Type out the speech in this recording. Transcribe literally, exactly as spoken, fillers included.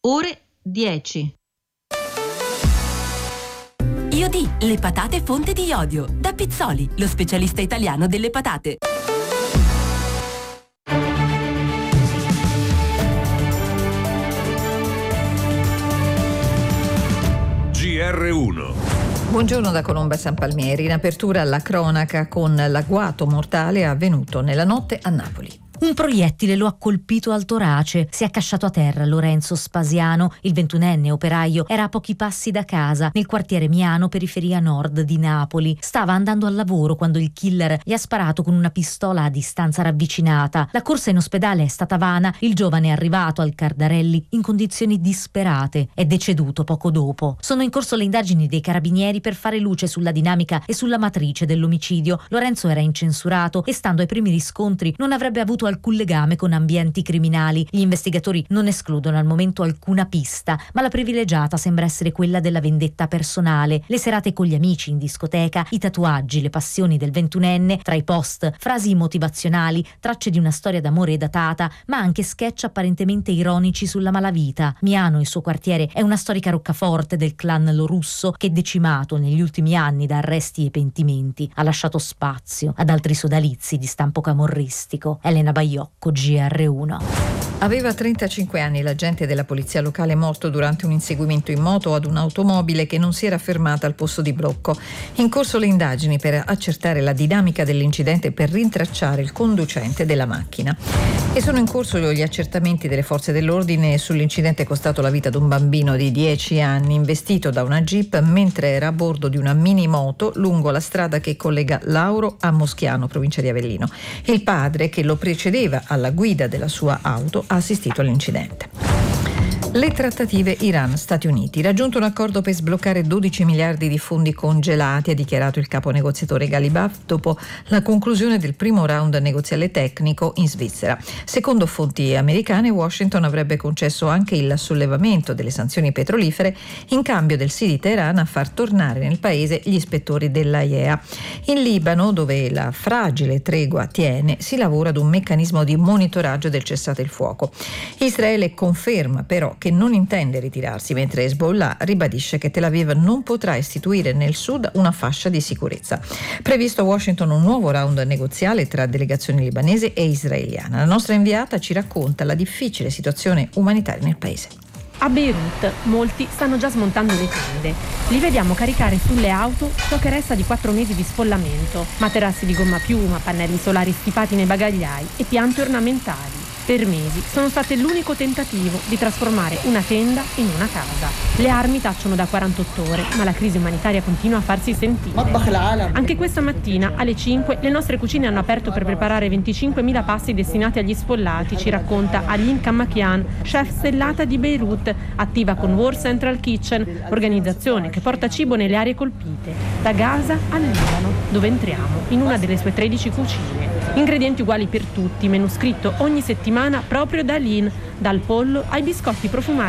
ore dieci. Iodi, le patate fonte di iodio. Da Pizzoli, lo specialista italiano delle patate. G R uno. Buongiorno da Colomba San Palmieri. In apertura alla cronaca con l'agguato mortale avvenuto nella notte a Napoli. Un proiettile lo ha colpito al torace. Si è accasciato a terra Lorenzo Spasiano, il ventunenne operaio, era a pochi passi da casa, nel quartiere Miano, periferia nord di Napoli. Stava andando al lavoro quando il killer gli ha sparato con una pistola a distanza ravvicinata. La corsa in ospedale è stata vana. Il giovane è arrivato al Cardarelli in condizioni disperate. È deceduto poco dopo. Sono in corso le indagini dei carabinieri per fare luce sulla dinamica e sulla matrice dell'omicidio. Lorenzo era incensurato e, stando ai primi riscontri, non avrebbe avuto alcun legame con ambienti criminali. Gli investigatori non escludono al momento alcuna pista, ma la privilegiata sembra essere quella della vendetta personale. Le serate con gli amici in discoteca, i tatuaggi, le passioni del ventunenne, tra i post, frasi motivazionali, tracce di una storia d'amore datata, ma anche sketch apparentemente ironici sulla malavita. Miano, il suo quartiere, è una storica roccaforte del clan Lorusso che, decimato negli ultimi anni da arresti e pentimenti, ha lasciato spazio ad altri sodalizi di stampo camorristico. Elena Baiocco, G R uno. Aveva trentacinque anni l'agente della polizia locale morto durante un inseguimento in moto ad un'automobile che non si era fermata al posto di blocco. In corso le indagini per accertare la dinamica dell'incidente e per rintracciare il conducente della macchina. E sono in corso gli accertamenti delle forze dell'ordine sull'incidente costato la vita ad un bambino di dieci anni investito da una jeep mentre era a bordo di una mini moto lungo la strada che collega Lauro a Moschiano, provincia di Avellino. Il padre, che lo precedeva alla guida della sua auto, ha assistito all'incidente. Le trattative Iran-Stati Uniti. Raggiunto un accordo per sbloccare dodici miliardi di fondi congelati, ha dichiarato il capo negoziatore Ghalibaf dopo la conclusione del primo round negoziale tecnico in Svizzera. Secondo fonti americane, Washington avrebbe concesso anche il sollevamento delle sanzioni petrolifere in cambio del sì di Teheran a far tornare nel paese gli ispettori dell'A I E A. In Libano, dove la fragile tregua tiene, si lavora ad un meccanismo di monitoraggio del cessate il fuoco. Israele conferma però che non intende ritirarsi, mentre Hezbollah ribadisce che Tel Aviv non potrà istituire nel sud una fascia di sicurezza. Previsto a Washington un nuovo round negoziale tra delegazioni libanese e israeliana. La nostra inviata ci racconta la difficile situazione umanitaria nel paese. A Beirut molti stanno già smontando le tende. Li vediamo caricare sulle auto ciò che resta di quattro mesi di sfollamento: materassi di gomma piuma, pannelli solari stipati nei bagagliai e piante ornamentali. Per mesi sono state l'unico tentativo di trasformare una tenda in una casa. Le armi tacciono da quarantotto ore, ma la crisi umanitaria continua a farsi sentire. Anche questa mattina alle cinque le nostre cucine hanno aperto per preparare venticinquemila pasti destinati agli sfollati, ci racconta Aline Kamakian, chef stellata di Beirut, attiva con War Central Kitchen, organizzazione che porta cibo nelle aree colpite, da Gaza al Libano, dove entriamo in una delle sue tredici cucine. Ingredienti uguali per tutti, menù scritto ogni settimana proprio da Aline, dal pollo ai biscotti profumati